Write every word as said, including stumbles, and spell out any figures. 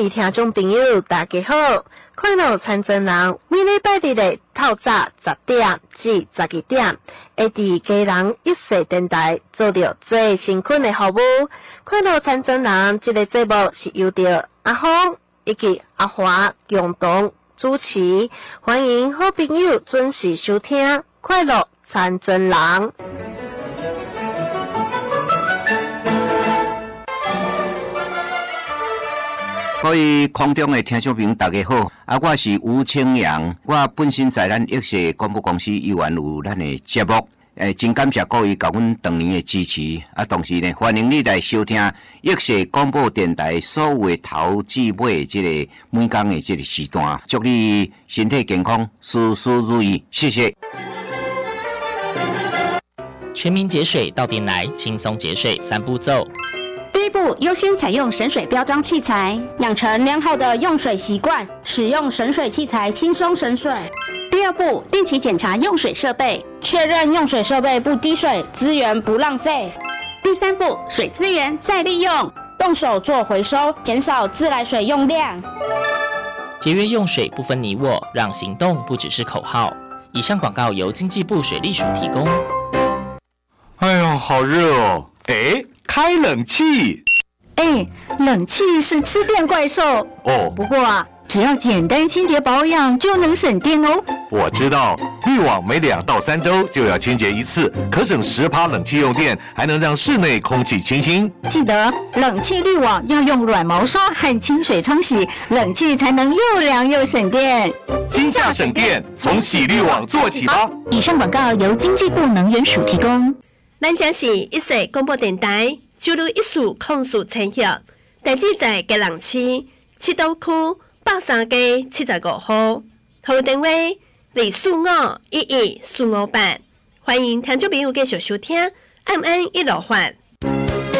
位听众朋友，大家好！快乐参真人每礼拜日的透早十点至十二点，会伫家人一世电台做着最辛苦的服务。快乐参真人这个节目是由着阿峰以及阿华共同主持，欢迎好朋友准时收听快乐参真人。 各位空中的听众朋友，大家好！啊，我是吴清阳，我本身在咱益社广播公司依然有咱的节目，诶，真感谢各位甲阮当年的支持。啊，同时呢，欢迎你来收听益社广播电台所有的头至尾这个每天的这个时段，祝你身体健康，事事如意，谢谢。 全民节水到店来，轻松节水三步骤。 第一步，优先采用省水标章器材，养成良好的用水习惯，使用省水器材轻松省水。第二步，定期检查用水设备，确认用水设备不滴水，资源不浪费。第三步，水资源再利用，动手做回收，减少自来水用量。 节约用水不分你我，让行动不只是口号。以上广告由经济部水利署提供。 哎呦，好热哦！哎，开冷气。 哎，冷气是吃电怪兽哦。 不过啊，只要简单清洁保养就能省电哦。 我知道，滤网每两到三周就要清洁一次，可省十趴冷气用电，还能让室内空气清新。 记得冷气滤网要用软毛刷和清水冲洗，冷气才能又凉又省电。 今夏省电，从洗滤网做起吧。 以上广告由经济部能源署提供。 咱将是一世广播电台，九六一四控诉产业，地址在嘉南市七斗区八三街七十五号，客户电话二四五一一四五八。欢迎听众朋友继续收听，暗暗一路发。